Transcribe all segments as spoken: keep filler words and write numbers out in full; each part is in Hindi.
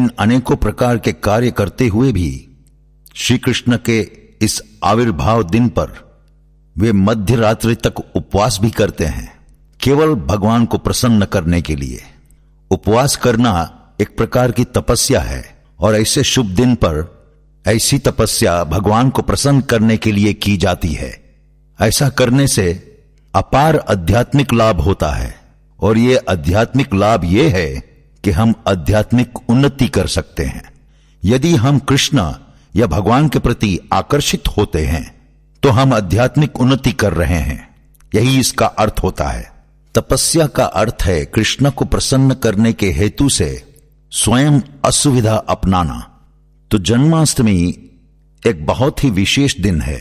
इन अनेकों प्रकार के कार्य करते हुए भी श्री कृष्ण के इस आविर्भाव दिन पर वे मध्य रात्रि तक उपवास भी करते हैं, केवल भगवान को प्रसन्न करने के लिए। उपवास करना एक प्रकार की तपस्या है और ऐसे शुभ दिन पर ऐसी तपस्या भगवान को प्रसन्न करने के लिए की जाती है। ऐसा करने से अपार आध्यात्मिक लाभ होता है और ये आध्यात्मिक लाभ ये है कि हम आध्यात्मिक उन्नति कर सकते हैं। यदि हम कृष्ण या भगवान के प्रति आकर्षित होते हैं तो हम आध्यात्मिक उन्नति कर रहे हैं, यही इसका अर्थ होता है। तपस्या का अर्थ है कृष्ण को प्रसन्न करने के हेतु से स्वयं असुविधा अपनाना। तो जन्माष्टमी एक बहुत ही विशेष दिन है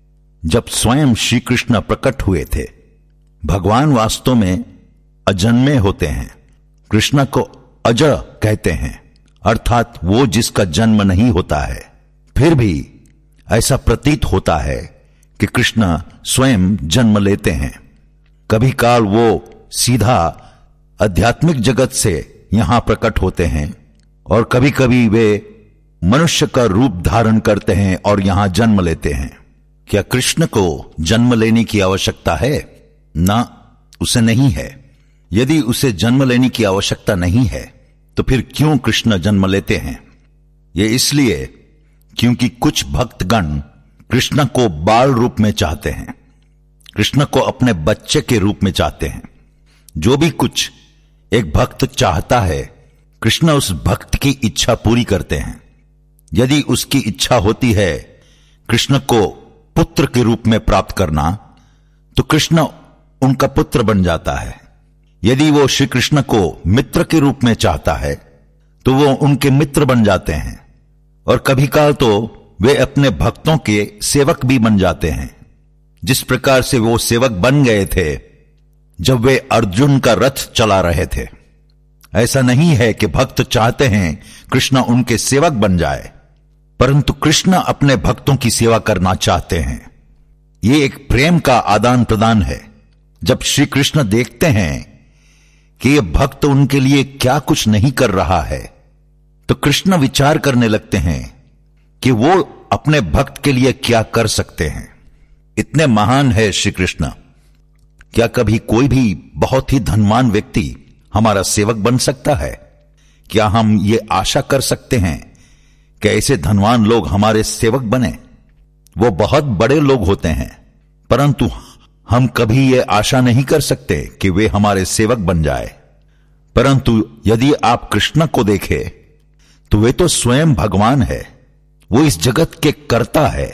जब स्वयं श्री कृष्ण प्रकट हुए थे। भगवान वास्तव में अजन्मे होते हैं। कृष्ण को अज कहते हैं, अर्थात वो जिसका जन्म नहीं होता है। फिर भी ऐसा प्रतीत होता है कि कृष्ण स्वयं जन्म लेते हैं। कभी काल वो सीधा आध्यात्मिक जगत से यहां प्रकट होते हैं और कभी कभी वे मनुष्य का रूप धारण करते हैं और यहां जन्म लेते हैं। क्या कृष्ण को जन्म लेने की आवश्यकता है? ना, उसे नहीं है। यदि उसे जन्म लेने की आवश्यकता नहीं है तो फिर क्यों कृष्ण जन्म लेते हैं? ये इसलिए क्योंकि कुछ भक्तगण कृष्ण को बाल रूप में चाहते हैं, कृष्ण को अपने बच्चे के रूप में चाहते हैं। जो भी कुछ एक भक्त चाहता है, कृष्ण उस भक्त की इच्छा पूरी करते हैं। यदि उसकी इच्छा होती है कृष्ण को पुत्र के रूप में प्राप्त करना, तो कृष्ण उनका पुत्र बन जाता है। यदि वो श्री कृष्ण को मित्र के रूप में चाहता है तो वो उनके मित्र बन जाते हैं और कभी काल तो वे अपने भक्तों के सेवक भी बन जाते हैं, जिस प्रकार से वो सेवक बन गए थे जब वे अर्जुन का रथ चला रहे थे। ऐसा नहीं है कि भक्त चाहते हैं कृष्ण उनके सेवक बन जाए, परंतु कृष्ण अपने भक्तों की सेवा करना चाहते हैं। ये एक प्रेम का आदान प्रदान है। जब श्री कृष्ण देखते हैं कि ये भक्त उनके लिए क्या कुछ नहीं कर रहा है, तो कृष्ण विचार करने लगते हैं कि वो अपने भक्त के लिए क्या कर सकते हैं। इतने महान है श्री कृष्ण। क्या कभी कोई भी बहुत ही धनवान व्यक्ति हमारा सेवक बन सकता है? क्या हम ये आशा कर सकते हैं कि ऐसे धनवान लोग हमारे सेवक बने? वो बहुत बड़े लोग होते हैं, परंतु हम कभी ये आशा नहीं कर सकते कि वे हमारे सेवक बन जाए। परंतु यदि आप कृष्ण को देखें तो वे तो स्वयं भगवान है। वो इस जगत के कर्ता है,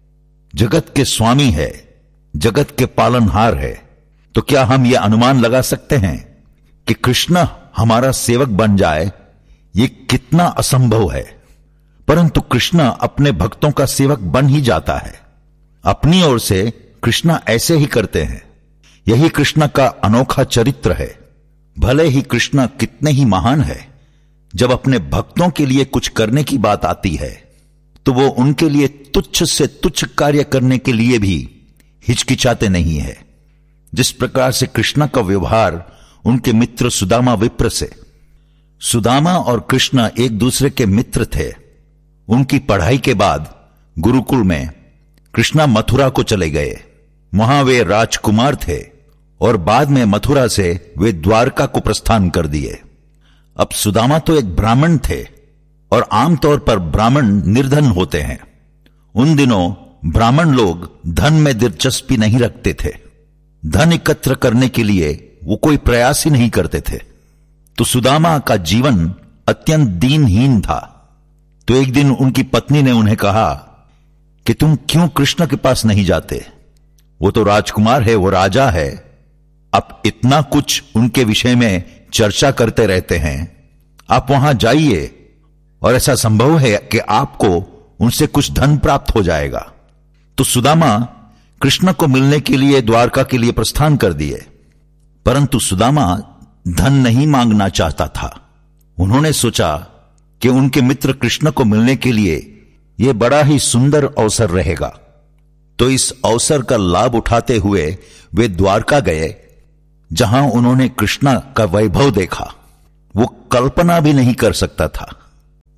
जगत के स्वामी है, जगत के पालनहार है। तो क्या हम यह अनुमान लगा सकते हैं कि कृष्ण हमारा सेवक बन जाए? ये कितना असंभव है। परंतु कृष्ण अपने भक्तों का सेवक बन ही जाता है। अपनी ओर से कृष्ण ऐसे ही करते हैं। यही कृष्ण का अनोखा चरित्र है। भले ही कृष्ण कितने ही महान है, जब अपने भक्तों के लिए कुछ करने की बात आती है तो वो उनके लिए तुच्छ से तुच्छ कार्य करने के लिए भी हिचकिचाते नहीं है। जिस प्रकार से कृष्ण का व्यवहार उनके मित्र सुदामा विप्र से। सुदामा और कृष्ण एक दूसरे के मित्र थे। उनकी पढ़ाई के बाद गुरुकुल में कृष्ण मथुरा को चले गए। वहां वे राजकुमार थे और बाद में मथुरा से वे द्वारका को प्रस्थान कर दिए। अब सुदामा तो एक ब्राह्मण थे और आमतौर पर ब्राह्मण निर्धन होते हैं। उन दिनों ब्राह्मण लोग धन में दिलचस्पी नहीं रखते थे। धन एकत्र करने के लिए वो कोई प्रयास ही नहीं करते थे। तो सुदामा का जीवन अत्यंत दीनहीन था। तो एक दिन उनकी पत्नी ने उन्हें कहा कि तुम क्यों कृष्ण के पास नहीं जाते? वो तो राजकुमार है, वो राजा है। आप इतना कुछ उनके विषय में चर्चा करते रहते हैं। आप वहां जाइए और ऐसा संभव है कि आपको उनसे कुछ धन प्राप्त हो जाएगा। तो सुदामा कृष्ण को मिलने के लिए द्वारका के लिए प्रस्थान कर दिए। परंतु सुदामा धन नहीं मांगना चाहता था। उन्होंने सोचा कि उनके मित्र कृष्ण को मिलने के लिए यह बड़ा ही सुंदर अवसर रहेगा। तो इस अवसर का लाभ उठाते हुए वे द्वारका गए, जहां उन्होंने कृष्ण का वैभव देखा। वो कल्पना भी नहीं कर सकता था।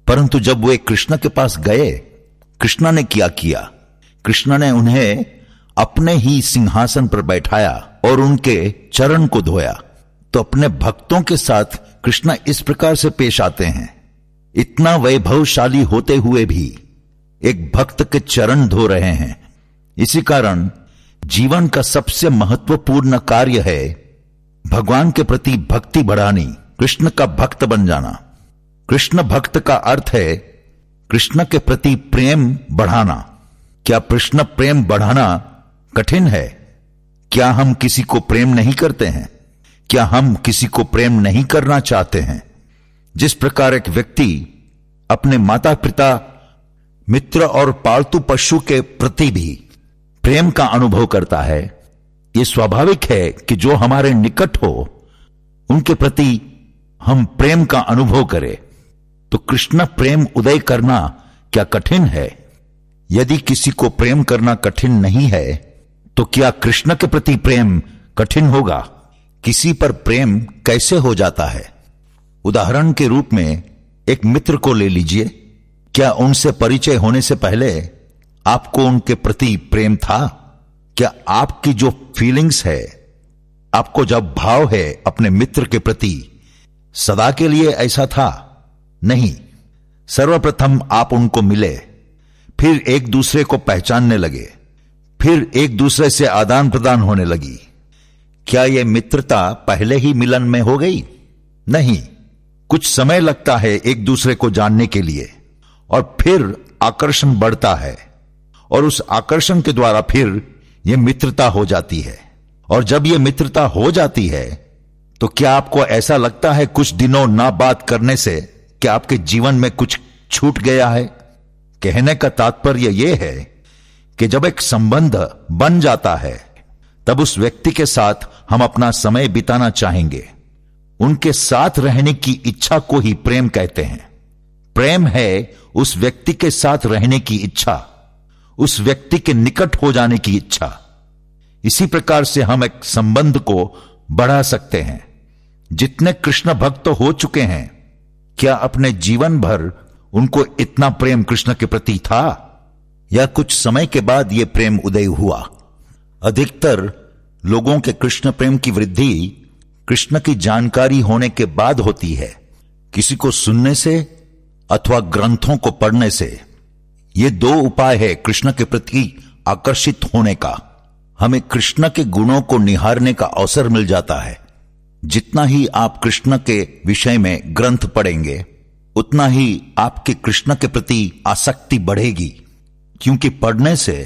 परंतु जब वे कृष्ण के पास गए, कृष्ण ने क्या किया? कृष्ण ने उन्हें अपने ही सिंहासन पर बैठाया और उनके चरण को धोया। तो अपने भक्तों के साथ कृष्ण इस प्रकार से पेश आते हैं। इतना वैभवशाली होते हुए भी एक भक्त के चरण धो रहे हैं। इसी कारण जीवन का सबसे महत्वपूर्ण कार्य है भगवान के प्रति भक्ति बढ़ानी, कृष्ण का भक्त बन जाना। कृष्ण भक्त का अर्थ है कृष्ण के प्रति प्रेम बढ़ाना। क्या कृष्ण प्रेम बढ़ाना कठिन है? क्या हम किसी को प्रेम नहीं करते हैं? क्या हम किसी को प्रेम नहीं करना चाहते हैं? जिस प्रकार एक व्यक्ति अपने माता पिता, मित्र और पालतू पशु के प्रति भी प्रेम का अनुभव करता है, यह स्वाभाविक है कि जो हमारे निकट हो उनके प्रति हम प्रेम का अनुभव करें। तो कृष्ण प्रेम उदय करना क्या कठिन है? यदि किसी को प्रेम करना कठिन नहीं है तो क्या कृष्ण के प्रति प्रेम कठिन होगा? किसी पर प्रेम कैसे हो जाता है? उदाहरण के रूप में एक मित्र को ले लीजिए। क्या उनसे परिचय होने से पहले आपको उनके प्रति प्रेम था? क्या आपकी जो फीलिंग्स है, आपको जब भाव है अपने मित्र के प्रति, सदा के लिए ऐसा था? नहीं। सर्वप्रथम आप उनको मिले, फिर एक दूसरे को पहचानने लगे, फिर एक दूसरे से आदान प्रदान होने लगी। क्या यह मित्रता पहले ही मिलन में हो गई? नहीं। कुछ समय लगता है एक दूसरे को जानने के लिए और फिर आकर्षण बढ़ता है और उस आकर्षण के द्वारा फिर यह मित्रता हो जाती है। और जब यह मित्रता हो जाती है तो क्या आपको ऐसा लगता है कुछ दिनों ना बात करने से कि आपके जीवन में कुछ छूट गया है? कहने का तात्पर्य यह है कि जब एक संबंध बन जाता है तब उस व्यक्ति के साथ हम अपना समय बिताना चाहेंगे। उनके साथ रहने की इच्छा को ही प्रेम कहते हैं। प्रेम है उस व्यक्ति के साथ रहने की इच्छा, उस व्यक्ति के निकट हो जाने की इच्छा। इसी प्रकार से हम एक संबंध को बढ़ा सकते हैं। जितने कृष्ण भक्त हो चुके हैं, क्या अपने जीवन भर उनको इतना प्रेम कृष्ण के प्रति था या कुछ समय के बाद यह प्रेम उदय हुआ? अधिकतर लोगों के कृष्ण प्रेम की वृद्धि कृष्ण की जानकारी होने के बाद होती है, किसी को सुनने से अथवा ग्रंथों को पढ़ने से। ये दो उपाय है कृष्ण के प्रति आकर्षित होने का। हमें कृष्ण के गुणों को निहारने का अवसर मिल जाता है। जितना ही आप कृष्ण के विषय में ग्रंथ पढ़ेंगे, उतना ही आपके कृष्ण के प्रति आसक्ति बढ़ेगी, क्योंकि पढ़ने से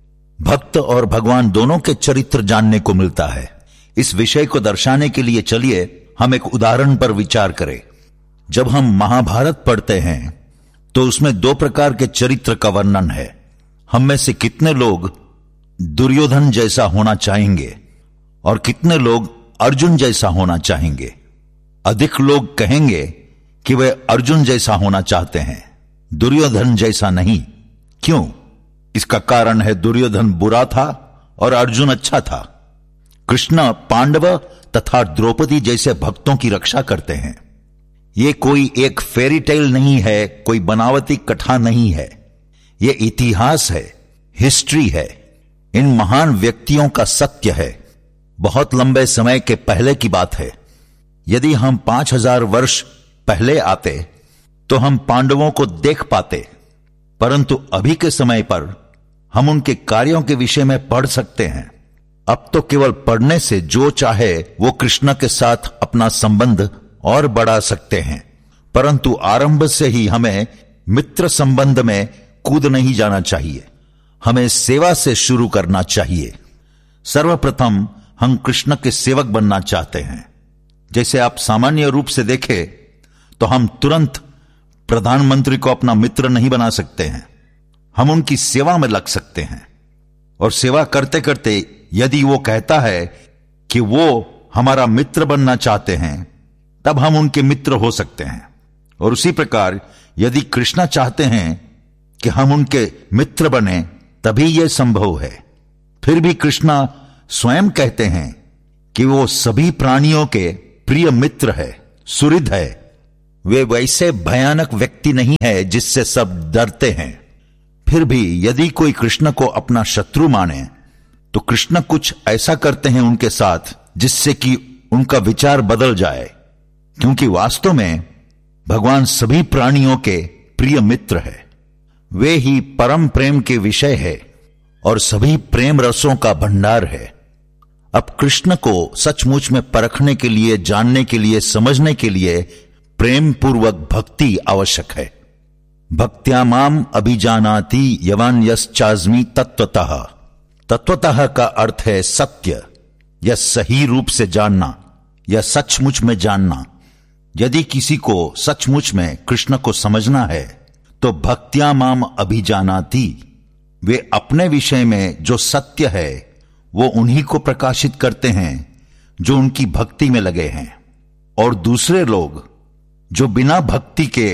भक्त और भगवान दोनों के चरित्र जानने को मिलता है। इस विषय को दर्शाने के लिए चलिए हम एक उदाहरण पर विचार करें। जब हम महाभारत पढ़ते हैं तो उसमें दो प्रकार के चरित्र का वर्णन है। हम में से कितने लोग दुर्योधन जैसा होना चाहेंगे और कितने लोग अर्जुन जैसा होना चाहेंगे? अधिक लोग कहेंगे कि वे अर्जुन जैसा होना चाहते हैं, दुर्योधन जैसा नहीं। क्यों? इसका कारण है दुर्योधन बुरा था और अर्जुन अच्छा था। कृष्ण पांडव तथा द्रौपदी जैसे भक्तों की रक्षा करते हैं। यह कोई एक फेरी टेल नहीं है, कोई बनावटी कथा नहीं है। यह इतिहास है, हिस्ट्री है। इन महान व्यक्तियों का सत्य है। बहुत लंबे समय के पहले की बात है। यदि हम पांच हजार वर्ष पहले आते तो हम पांडवों को देख पाते, परंतु अभी के समय पर हम उनके कार्यों के विषय में पढ़ सकते हैं। अब तो केवल पढ़ने से जो चाहे वो कृष्ण के साथ अपना संबंध और बढ़ा सकते हैं, परंतु आरंभ से ही हमें मित्र संबंध में कूद नहीं जाना चाहिए। हमें सेवा से शुरू करना चाहिए। सर्वप्रथम हम कृष्ण के सेवक बनना चाहते हैं। जैसे आप सामान्य रूप से देखें तो हम तुरंत प्रधानमंत्री को अपना मित्र नहीं बना सकते हैं। हम उनकी सेवा में लग सकते हैं और सेवा करते करते यदि वो कहता है कि वो हमारा मित्र बनना चाहते हैं, तब हम उनके मित्र हो सकते हैं। और उसी प्रकार यदि कृष्ण चाहते हैं कि हम उनके मित्र बने, तभी यह संभव है। फिर भी कृष्ण स्वयं कहते हैं कि वो सभी प्राणियों के प्रिय मित्र है, सुहृद है। वे वैसे भयानक व्यक्ति नहीं है जिससे सब डरते हैं। फिर भी यदि कोई कृष्ण को अपना शत्रु माने तो कृष्ण कुछ ऐसा करते हैं उनके साथ जिससे कि उनका विचार बदल जाए, क्योंकि वास्तव में भगवान सभी प्राणियों के प्रिय मित्र है। वे ही परम प्रेम के विषय है और सभी प्रेम रसों का भंडार है। अब कृष्ण को सचमुच में परखने के लिए, जानने के लिए, समझने के लिए प्रेम पूर्वक भक्ति आवश्यक है। भक्त्या माम अभिजानाति यवान यश्चास्मि तत्वतः। तत्वतः का अर्थ है सत्य या सही रूप से जानना या सचमुच में जानना। यदि किसी को सचमुच में कृष्ण को समझना है तो भक्त्या माम अभिजानाति, वे अपने विषय में जो सत्य है वो उन्हीं को प्रकाशित करते हैं जो उनकी भक्ति में लगे हैं, और दूसरे लोग जो बिना भक्ति के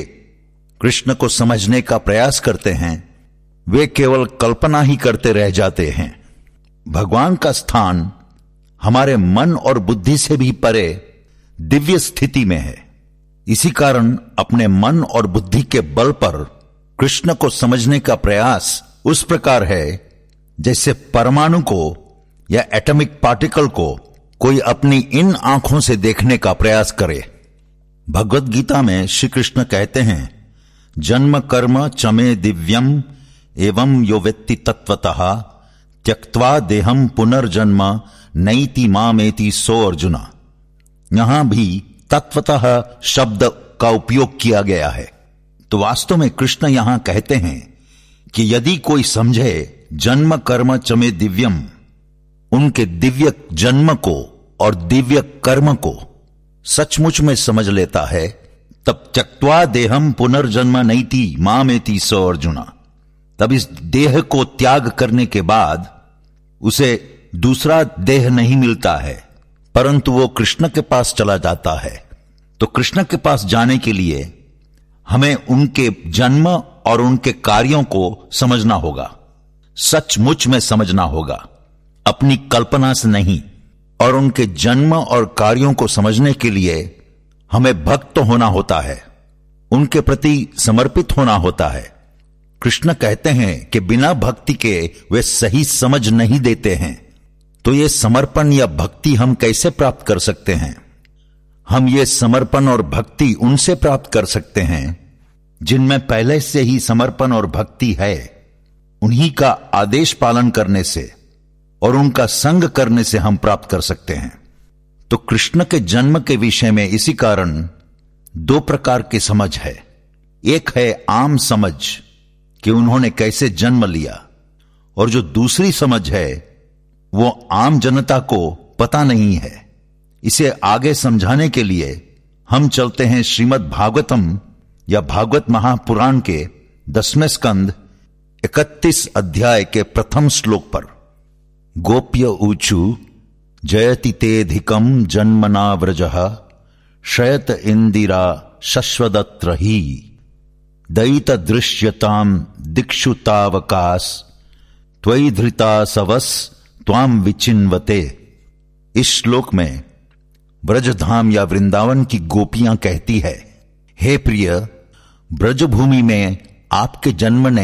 कृष्ण को समझने का प्रयास करते हैं वे केवल कल्पना ही करते रह जाते हैं। भगवान का स्थान हमारे मन और बुद्धि से भी परे दिव्य स्थिति में है। इसी कारण अपने मन और बुद्धि के बल पर कृष्ण को समझने का प्रयास उस प्रकार है जैसे परमाणु को या एटॉमिक पार्टिकल को कोई अपनी इन आंखों से देखने का प्रयास करे। भगवत गीता में श्री कृष्ण कहते हैं, जन्म कर्म चमे दिव्यम एवं यो वेत्ति तत्वतः त्यक्त्वा देहम पुनर्जन्म नैति मामेति सो अर्जुना। यहां भी तत्वतः शब्द का उपयोग किया गया है। तो वास्तव में कृष्ण यहां कहते हैं कि यदि कोई समझे जन्म कर्म चमे दिव्यम, उनके दिव्य जन्म को और दिव्य कर्म को सचमुच में समझ लेता है, तब त्यक्त्वा देहम पुनर्जन्म नैति मामेति सो अर्जुना। तब इस देह को त्याग करने के बाद उसे दूसरा देह नहीं मिलता है, परंतु वो कृष्ण के पास चला जाता है। तो कृष्ण के पास जाने के लिए हमें उनके जन्म और उनके कार्यों को समझना होगा, सचमुच में समझना होगा, अपनी कल्पना से नहीं। और उनके जन्म और कार्यों को समझने के लिए हमें भक्त होना होता है, उनके प्रति समर्पित होना होता है। कृष्ण कहते हैं कि बिना भक्ति के वे सही समझ नहीं देते हैं। तो ये समर्पण या भक्ति हम कैसे प्राप्त कर सकते हैं? हम ये समर्पण और भक्ति उनसे प्राप्त कर सकते हैं जिनमें पहले से ही समर्पण और भक्ति है। उन्हीं का आदेश पालन करने से और उनका संग करने से हम प्राप्त कर सकते हैं। तो कृष्ण के जन्म के विषय में इसी कारण दो प्रकार की समझ है। एक है आम समझ कि उन्होंने कैसे जन्म लिया, और जो दूसरी समझ है वो आम जनता को पता नहीं है। इसे आगे समझाने के लिए हम चलते हैं श्रीमद् भागवतम या भागवत महापुराण के दसवें स्कंद इकतीस अध्याय के प्रथम श्लोक पर। गोप्य ऊचु जयति तेधिकम जन्मना व्रजः शयत इंदिरा शश्वदत्र ही दयित दृश्यताम दिक्षुतावकाश त्वयि धृता सवस त्वाम विचिन्वते। इस श्लोक में ब्रजधाम या वृंदावन की गोपियां कहती है, हे प्रिय, ब्रजभूमि में आपके जन्म ने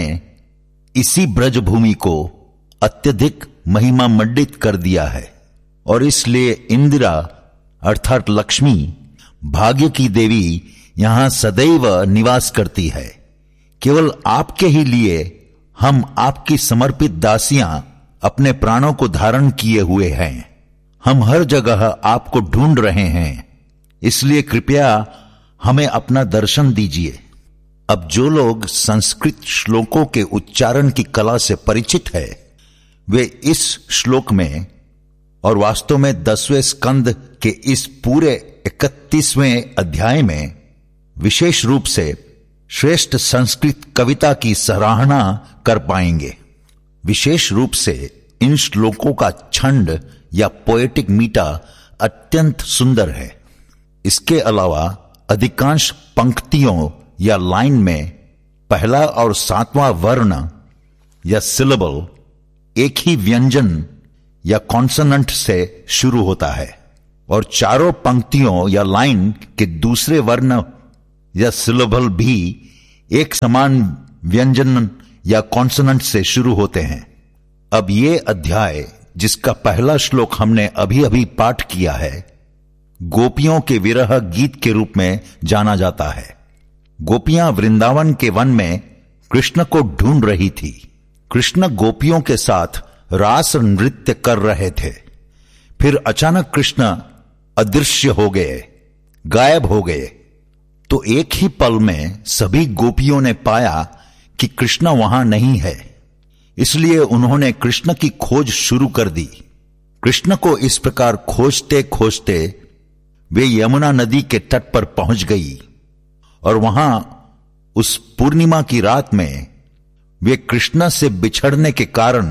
इसी ब्रजभूमि को अत्यधिक महिमा मंडित कर दिया है, और इसलिए इंदिरा अर्थात लक्ष्मी, भाग्य की देवी, यहां सदैव निवास करती है। केवल आपके ही लिए हम आपकी समर्पित दासियां अपने प्राणों को धारण किए हुए हैं। हम हर जगह आपको ढूंढ रहे हैं, इसलिए कृपया हमें अपना दर्शन दीजिए। अब जो लोग संस्कृत श्लोकों के उच्चारण की कला से परिचित है वे इस श्लोक में और वास्तव में दसवें स्कंद के इस पूरे इकतीसवें अध्याय में विशेष रूप से श्रेष्ठ संस्कृत कविता की सराहना कर पाएंगे। विशेष रूप से इन श्लोकों का छंद या पोएटिक मीटा अत्यंत सुंदर है। इसके अलावा अधिकांश पंक्तियों या लाइन में पहला और सातवां वर्ण या सिलेबल एक ही व्यंजन या कॉन्सोनेंट से शुरू होता है, और चारों पंक्तियों या लाइन के दूसरे वर्ण या सिलेबल भी एक समान व्यंजन या कॉन्सोनेंट से शुरू होते हैं। अब ये अध्याय, जिसका पहला श्लोक हमने अभी अभी पाठ किया है, गोपियों के विरह गीत के रूप में जाना जाता है। गोपियां वृंदावन के वन में कृष्ण को ढूंढ रही थी। कृष्ण गोपियों के साथ रास नृत्य कर रहे थे। फिर अचानक कृष्ण अदृश्य हो गए, गायब हो गए। तो एक ही पल में सभी गोपियों ने पाया कि कृष्ण वहां नहीं है। इसलिए उन्होंने कृष्ण की खोज शुरू कर दी। कृष्ण को इस प्रकार खोजते खोजते वे यमुना नदी के तट पर पहुंच गई और वहां उस पूर्णिमा की रात में वे कृष्ण से बिछड़ने के कारण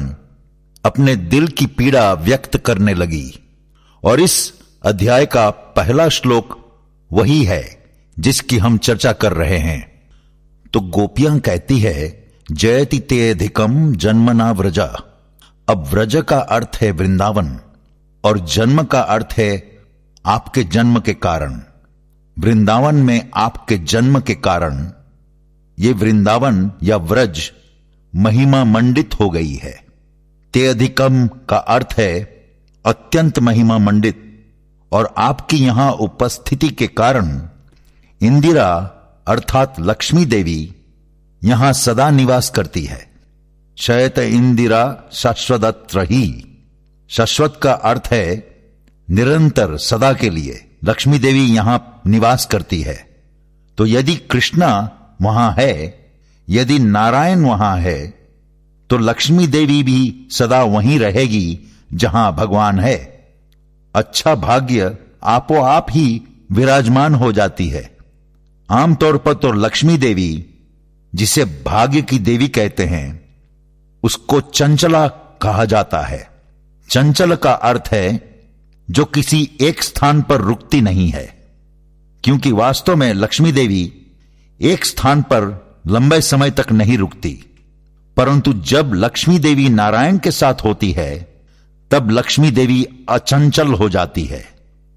अपने दिल की पीड़ा व्यक्त करने लगी। और इस अध्याय का पहला श्लोक वही है जिसकी हम चर्चा कर रहे हैं। तो गोपियां कहती है, जयति ते अधिकम जन्मना व्रजा। अब व्रज का अर्थ है वृंदावन और जन्म का अर्थ है आपके जन्म के कारण। वृंदावन में आपके जन्म के कारण ये वृंदावन या व्रज महिमा मंडित हो गई है। ते अधिकम का अर्थ है अत्यंत महिमा मंडित, और आपकी यहां उपस्थिति के कारण इंदिरा अर्थात लक्ष्मी देवी यहां सदा निवास करती है। शयत इंदिरा शाश्वतत्र ही। शाश्वत का अर्थ है निरंतर, सदा के लिए। लक्ष्मी देवी यहां निवास करती है। तो यदि कृष्णा वहां है, यदि नारायण वहां है, तो लक्ष्मी देवी भी सदा वहीं रहेगी जहां भगवान है। अच्छा भाग्य आपो आप ही विराजमान हो जाती है। आमतौर पर तो लक्ष्मी देवी, जिसे भाग्य की देवी कहते हैं, उसको चंचला कहा जाता है। चंचल का अर्थ है जो किसी एक स्थान पर रुकती नहीं है, क्योंकि वास्तव में लक्ष्मी देवी एक स्थान पर लंबे समय तक नहीं रुकती। परंतु जब लक्ष्मी देवी नारायण के साथ होती है, तब लक्ष्मी देवी अचंचल हो जाती है।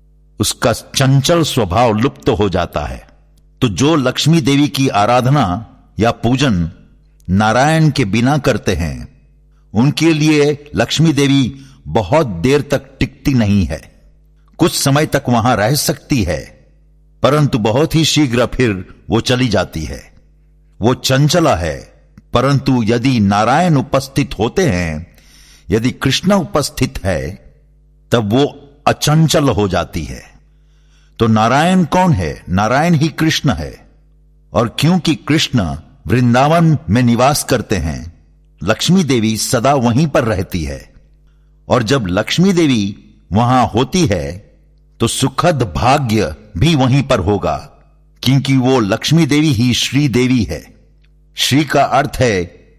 उसका चंचल स्वभाव लुप्त हो जाता है। तो जो लक्ष्मी देवी की आराधना या पूजन नारायण के बिना करते हैं, उनके लिए लक्ष्मी देवी बहुत देर तक टिकती नहीं है। कुछ समय तक वहां रह सकती है, परंतु बहुत ही शीघ्र फिर वो चली जाती है। वो चंचला है। परंतु यदि नारायण उपस्थित होते हैं, यदि कृष्ण उपस्थित है, तब वो अचंचल हो जाती है। तो नारायण कौन है? नारायण ही कृष्ण है। और क्योंकि कृष्ण वृंदावन में निवास करते हैं, लक्ष्मी देवी सदा वहीं पर रहती है। और जब लक्ष्मी देवी वहां होती है, तो सुखद भाग्य भी वहीं पर होगा, क्योंकि वो लक्ष्मी देवी ही श्री देवी है। श्री का अर्थ है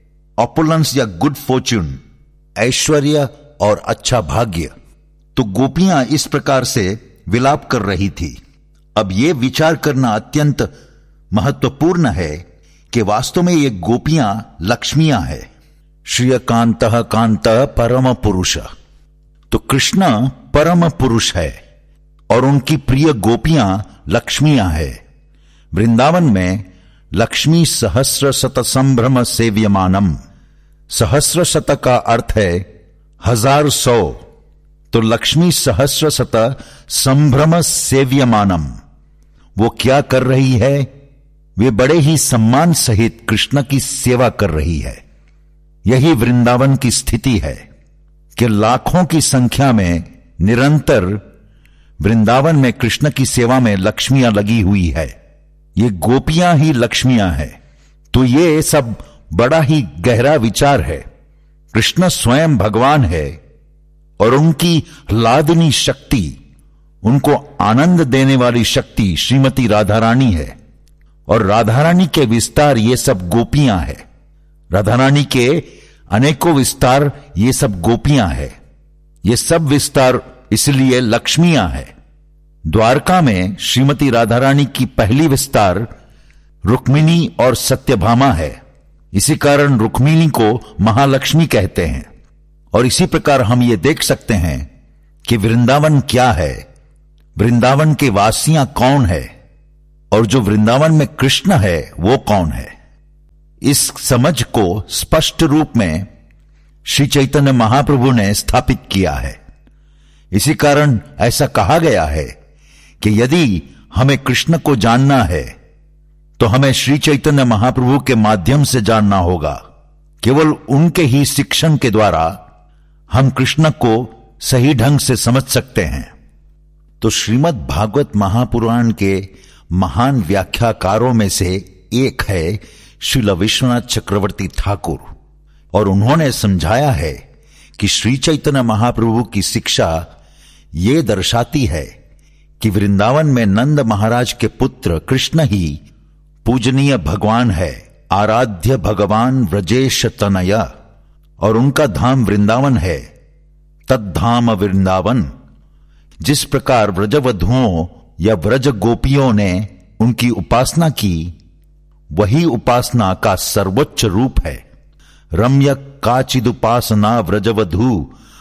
ऑपुलेंस या गुड फॉर्च्यून, ऐश्वर्य और अच्छा भाग्य। तो गोपियां इस प्रकार से विलाप कर रही थी। अब यह विचार करना अत्यंत महत्वपूर्ण है कि वास्तव में ये गोपियां लक्ष्मियां हैं। श्रिय कांत कांत परम पुरुष। तो कृष्ण परम पुरुष है और उनकी प्रिय गोपियां लक्ष्मियां हैं। वृंदावन में लक्ष्मी सहस्र शत संभ्रम सेव्यमानम। सहस्र शत का अर्थ है हजार सौ। तो लक्ष्मी सहस्र शत संभ्रम सेव्यमानम, वो क्या कर रही है? वे बड़े ही सम्मान सहित कृष्ण की सेवा कर रही है। यही वृंदावन की स्थिति है कि लाखों की संख्या में निरंतर वृंदावन में कृष्ण की सेवा में लक्ष्मियां लगी हुई है। ये गोपियां ही लक्ष्मियां हैं। तो ये सब बड़ा ही गहरा विचार है। कृष्ण स्वयं भगवान है और उनकी लादिनी शक्ति, उनको आनंद देने वाली शक्ति श्रीमती राधा रानी है। और राधा रानी के विस्तार ये सब गोपियां हैं। राधा रानी के अनेकों विस्तार ये सब गोपियां हैं। ये सब विस्तार इसलिए लक्ष्मियां हैं। द्वारका में श्रीमती राधा रानी की पहली विस्तार रुक्मिणी और सत्यभामा है। इसी कारण रुक्मिणी को महालक्ष्मी कहते हैं। और इसी प्रकार हम ये देख सकते हैं कि वृंदावन क्या है, वृंदावन के वासियां कौन है। और जो वृंदावन में कृष्ण है वो कौन है। इस समझ को स्पष्ट रूप में श्री चैतन्य महाप्रभु ने स्थापित किया है। इसी कारण ऐसा कहा गया है कि यदि हमें कृष्ण को जानना है तो हमें श्री चैतन्य महाप्रभु के माध्यम से जानना होगा। केवल उनके ही शिक्षण के द्वारा हम कृष्ण को सही ढंग से समझ सकते हैं। तो श्रीमद् भागवत महापुराण के महान व्याख्याकारों में से एक है श्रील विश्वनाथ चक्रवर्ती ठाकुर, और उन्होंने समझाया है कि श्री चैतन्य महाप्रभु की शिक्षा ये दर्शाती है कि वृंदावन में नंद महाराज के पुत्र कृष्ण ही पूजनीय भगवान है, आराध्य भगवान व्रजेश तनया, और उनका धाम वृंदावन है, तद्धाम वृंदावन। जिस प्रकार व्रजवधुओं या व्रज गोपियों ने उनकी उपासना की, वही उपासना का सर्वोच्च रूप है। रम्य काचिदुपासना व्रजवधु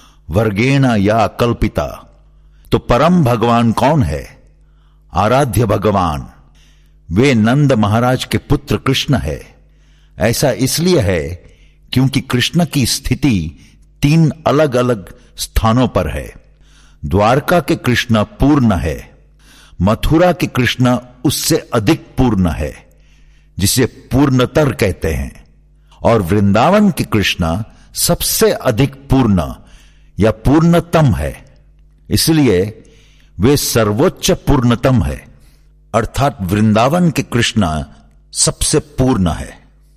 वर्गेण या कल्पिता। तो परम भगवान कौन है? आराध्य भगवान वे नंद महाराज के पुत्र कृष्ण है। ऐसा इसलिए है क्योंकि कृष्ण की स्थिति तीन अलग अलग स्थानों पर है। द्वारका के कृष्ण पूर्ण है, मथुरा के कृष्ण उससे अधिक पूर्ण है, जिसे पूर्णतर कहते हैं, और वृंदावन के कृष्ण सबसे अधिक पूर्ण या पूर्णतम है। इसलिए वे सर्वोच्च पूर्णतम है, अर्थात वृंदावन के कृष्ण सबसे पूर्ण है।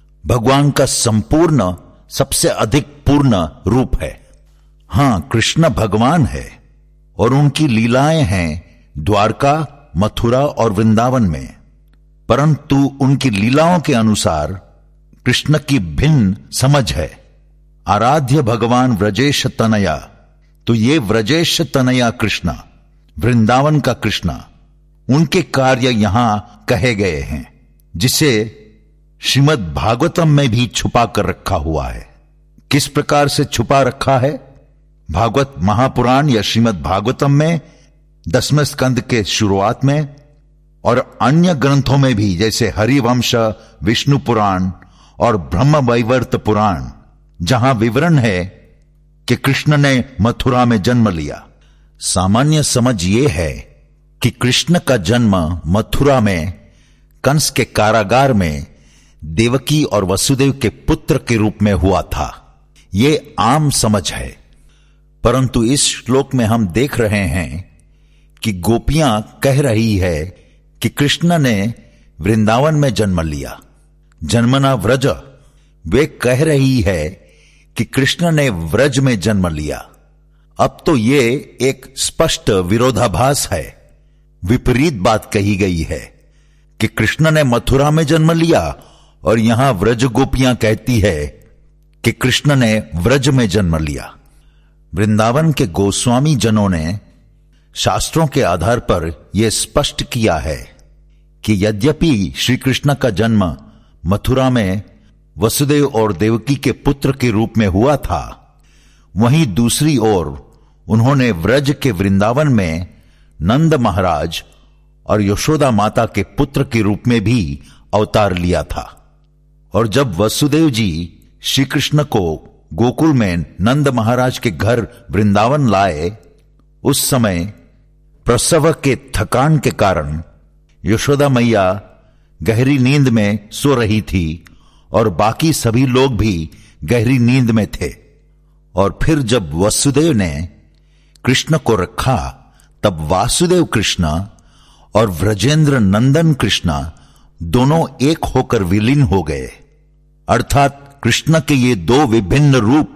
भगवान का संपूर्ण सबसे अधिक पूर्ण रूप है। हां, कृष्ण भगवान है और उनकी लीलाएं हैं द्वारका, मथुरा और वृंदावन में, परंतु उनकी लीलाओं के अनुसार कृष्ण की भिन्न समझ है। आराध्य भगवान व्रजेश तनया, तो ये व्रजेश तनया कृष्ण, वृंदावन का कृष्ण, उनके कार्य यहां कहे गए हैं, जिसे श्रीमद् भागवतम में भी छुपा कर रखा हुआ है। किस प्रकार से छुपा रखा है? भागवत महापुराण या श्रीमद् भागवतम में दसवें स्कंद के शुरुआत में, और अन्य ग्रंथों में भी, जैसे हरिवंश, विष्णु पुराण और ब्रह्म वैवर्त पुराण, जहां विवरण है कि कृष्ण ने मथुरा में जन्म लिया। सामान्य समझ यह है कि कृष्ण का जन्म मथुरा में कंस के कारागार में देवकी और वसुदेव के पुत्र के रूप में हुआ था। यह आम समझ है, परंतु इस श्लोक में हम देख रहे हैं कि गोपियां कह रही है कि कृष्ण ने वृंदावन में जन्म लिया, जन्मना व्रज। वे कह रही है कि कृष्ण ने व्रज में जन्म लिया। अब तो ये एक स्पष्ट विरोधाभास है, विपरीत बात कही गई है कि कृष्ण ने मथुरा में जन्म लिया, और यहां व्रज गोपियां कहती है कि कृष्ण ने व्रज में जन्म लिया। वृंदावन के गोस्वामी जनों ने शास्त्रों के आधार पर यह स्पष्ट किया है कि यद्यपि श्री कृष्ण का जन्म मथुरा में वसुदेव और देवकी के पुत्र के रूप में हुआ था, वहीं दूसरी ओर उन्होंने व्रज के वृंदावन में नंद महाराज और यशोदा माता के पुत्र के रूप में भी अवतार लिया था। और जब वसुदेव जी श्री कृष्ण को गोकुल में नंद महाराज के घर वृंदावन लाए, उस समय प्रसव के थकान के कारण यशोदा मैया गहरी नींद में सो रही थी और बाकी सभी लोग भी गहरी नींद में थे। और फिर जब वसुदेव ने कृष्ण को रखा, तब वासुदेव कृष्ण और व्रजेंद्र नंदन कृष्ण दोनों एक होकर विलीन हो गए, अर्थात कृष्ण के ये दो विभिन्न रूप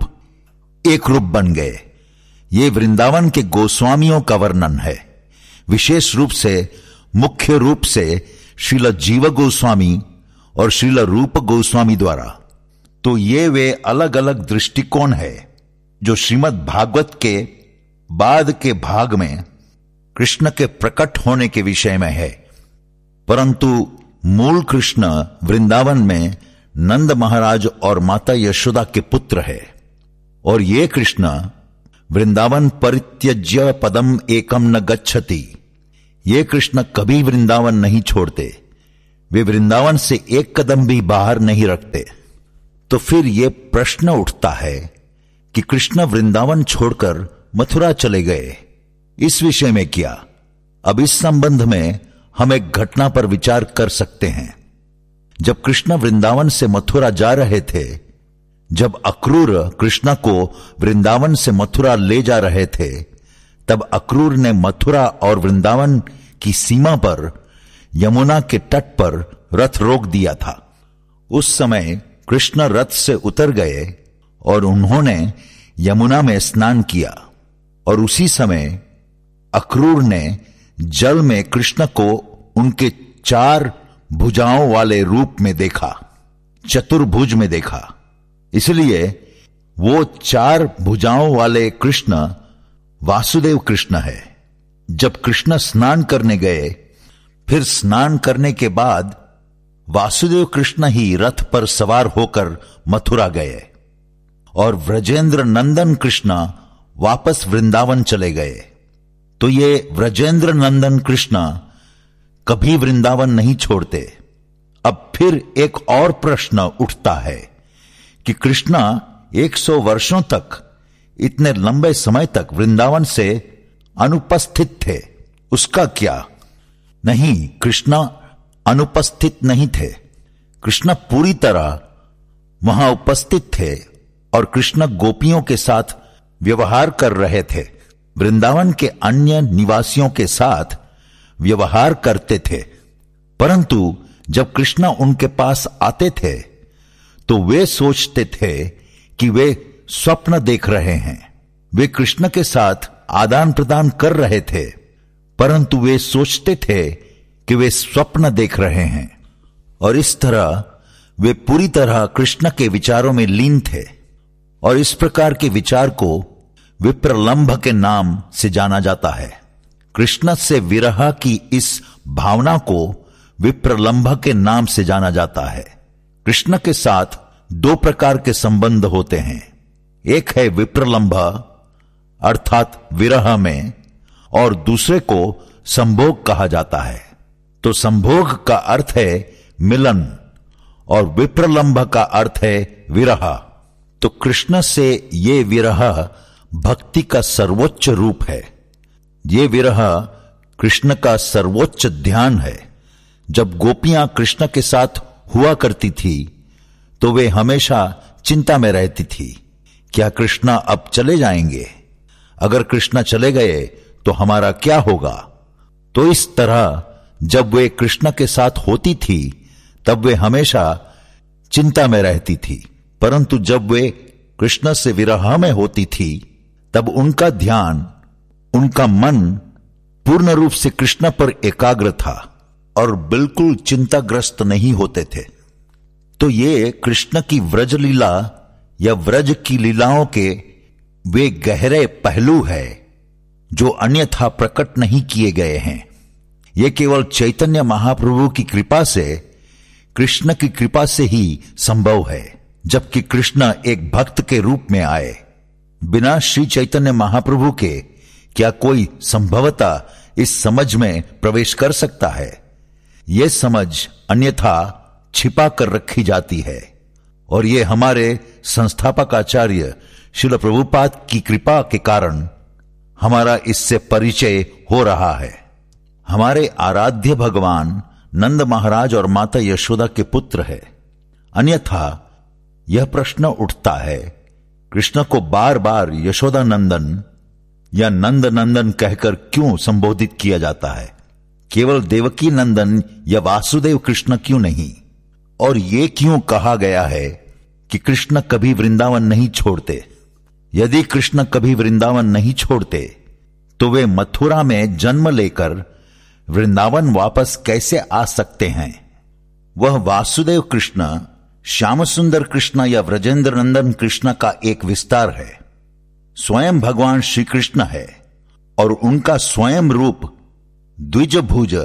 एक रूप बन गए। ये वृंदावन के गोस्वामियों का वर्णन है, विशेष रूप से मुख्य रूप से श्रील जीव गोस्वामी और श्रील रूप गोस्वामी द्वारा। तो ये वे अलग अलग दृष्टिकोण है जो श्रीमद् भागवत के बाद के भाग में कृष्ण के प्रकट होने के विषय में है, परंतु मूल कृष्ण वृंदावन में नंद महाराज और माता यशोदा के पुत्र है। और ये कृष्ण वृंदावन परित्यज्य पदम एकम न गच्छति, ये कृष्ण कभी वृंदावन नहीं छोड़ते। वे वृंदावन से एक कदम भी बाहर नहीं रखते। तो फिर यह प्रश्न उठता है कि कृष्ण वृंदावन छोड़कर मथुरा चले गए, इस विषय में क्या? अब इस संबंध में हम एक घटना पर विचार कर सकते हैं। जब कृष्ण वृंदावन से मथुरा जा रहे थे, जब अक्रूर कृष्ण को वृंदावन से मथुरा ले जा रहे थे, तब अक्रूर ने मथुरा और वृंदावन की सीमा पर यमुना के तट पर रथ रोक दिया था। उस समय कृष्ण रथ से उतर गए और उन्होंने यमुना में स्नान किया, और उसी समय अक्रूर ने जल में कृष्ण को उनके चार भुजाओं वाले रूप में देखा, चतुर्भुज में देखा। इसलिए वो चार भुजाओं वाले कृष्ण वासुदेव कृष्ण है। जब कृष्ण स्नान करने गए, फिर स्नान करने के बाद वासुदेव कृष्ण ही रथ पर सवार होकर मथुरा गए, और व्रजेंद्र नंदन कृष्ण वापस वृंदावन चले गए। तो ये व्रजेंद्र नंदन कृष्ण कभी वृंदावन नहीं छोड़ते। अब फिर एक और प्रश्न उठता है कि कृष्ण एक सौ वर्षों तक, इतने लंबे समय तक वृंदावन से अनुपस्थित थे, उसका क्या? नहीं, कृष्ण अनुपस्थित नहीं थे। कृष्ण पूरी तरह वहां उपस्थित थे, और कृष्ण गोपियों के साथ व्यवहार कर रहे थे, वृंदावन के अन्य निवासियों के साथ व्यवहार करते थे। परंतु जब कृष्ण उनके पास आते थे, तो वे सोचते थे कि वे स्वप्न देख रहे हैं। वे कृष्ण के साथ आदान प्रदान कर रहे थे, परंतु वे सोचते थे कि वे स्वप्न देख रहे हैं, और इस तरह वे पूरी तरह कृष्ण के विचारों में लीन थे। और इस प्रकार के विचार को विप्रलंभ के नाम से जाना जाता है। कृष्ण से विरह की इस भावना को विप्रलंभ के नाम से जाना जाता है। कृष्ण के साथ दो प्रकार के संबंध होते हैं। एक है विप्रलंभ अर्थात विरह में, और दूसरे को संभोग कहा जाता है। तो संभोग का अर्थ है मिलन, और विप्रलंभ का अर्थ है विरह। तो कृष्ण से ये विरह भक्ति का सर्वोच्च रूप है। ये विरह कृष्ण का सर्वोच्च ध्यान है। जब गोपियां कृष्ण के साथ हुआ करती थी, तो वे हमेशा चिंता में रहती थी, क्या कृष्ण अब चले जाएंगे? अगर कृष्ण चले गए तो हमारा क्या होगा? तो इस तरह जब वे कृष्ण के साथ होती थी, तब वे हमेशा चिंता में रहती थी। परंतु जब वे कृष्ण से विरह में होती थी, तब उनका ध्यान, उनका मन पूर्ण रूप से कृष्ण पर एकाग्र था, और बिल्कुल चिंताग्रस्त नहीं होते थे। तो ये कृष्ण की व्रज लीला या व्रज की लीलाओं के वे गहरे पहलू है जो अन्यथा प्रकट नहीं किए गए हैं। ये केवल चैतन्य महाप्रभु की कृपा से, कृष्ण की कृपा से ही संभव है, जबकि कृष्ण एक भक्त के रूप में आए। बिना श्री चैतन्य महाप्रभु के क्या कोई संभवतः इस समझ में प्रवेश कर सकता है? यह समझ अन्यथा छिपा कर रखी जाती है, और ये हमारे संस्थापक आचार्य श्रील प्रभुपाद की कृपा के कारण हमारा इससे परिचय हो रहा है। हमारे आराध्य भगवान नंद महाराज और माता यशोदा के पुत्र है। अन्यथा यह प्रश्न उठता है, कृष्ण को बार बार यशोदा नंदन या नंद नंदन कहकर क्यों संबोधित किया जाता है? केवल देवकी नंदन या वासुदेव कृष्ण क्यों नहीं? और यह क्यों कहा गया है कि कृष्ण कभी वृंदावन नहीं छोड़ते? यदि कृष्ण कभी वृंदावन नहीं छोड़ते, तो वे मथुरा में जन्म लेकर वृंदावन वापस कैसे आ सकते हैं? वह वासुदेव कृष्ण, श्याम सुंदर कृष्ण या व्रजेंद्र नंदन कृष्ण का एक विस्तार है। स्वयं भगवान श्री कृष्ण है, और उनका स्वयं रूप द्विजभुज,